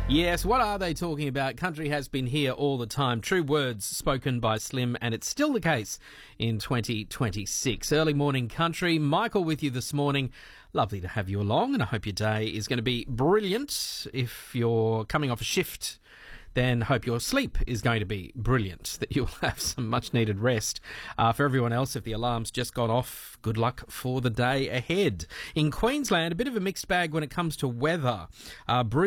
Yes, what are they talking about? Country has been here all the time. True words spoken by Slim, and it's still the case in 2026. Early morning country. Michael with you this morning. Lovely to have you along, and I hope your day is going to be brilliant. If you're coming off a shift, then hope your sleep is going to be brilliant, that you'll have some much-needed rest. For everyone else, if the alarm's just gone off, good luck for the day ahead. In Queensland, a bit of a mixed bag when it comes to weather.